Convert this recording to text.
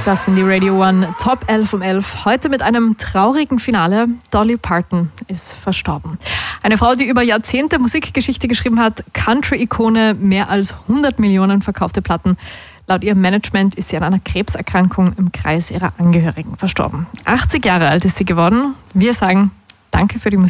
Das sind die Radio One Top 11 um 11. Heute mit einem traurigen Finale. Dolly Parton ist verstorben. Eine Frau, die über Jahrzehnte Musikgeschichte geschrieben hat, Country-Ikone, mehr als 100 Millionen verkaufte Platten. Laut ihrem Management ist sie an einer Krebserkrankung im Kreis ihrer Angehörigen verstorben. 80 Jahre alt ist sie geworden. Wir sagen Danke für die Musik.